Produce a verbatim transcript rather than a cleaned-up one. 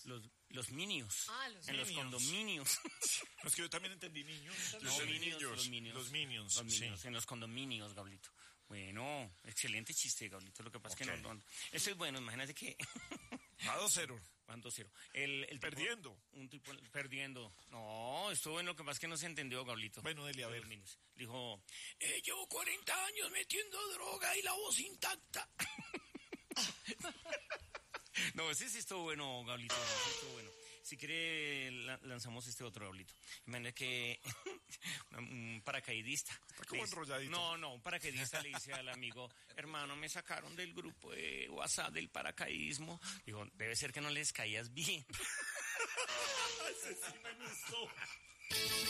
Los, los minios. Ah, los En minions. los condominios. No, es que yo también entendí niños. No, Los minions, niños. los minions. Los minions, Los minions, sí. en los condominios, Gablito. Bueno, excelente chiste, Gablito. Lo que pasa Ok. es que no, no. Eso es bueno, imagínate que. A dos cero. Van dos cero. El, el tipo- Perdiendo. un tipo perdiendo. No, estuvo bueno, lo que pasa es que no se entendió, Gablito. Bueno, dele, a De ver. los minions. Dijo, eh, llevo cuarenta años metiendo droga y la voz intacta. No, ese sí estuvo bueno, Gablito. Ese sí estuvo bueno. Si quiere, la- lanzamos este otro, Gablito. Imagínate que un paracaidista. Está como le dice- enrolladito. No, no, un paracaidista le dice al amigo, hermano, me sacaron del grupo de WhatsApp del paracaidismo. Dijo, debe ser que no les caías bien. Ese sí me gustó.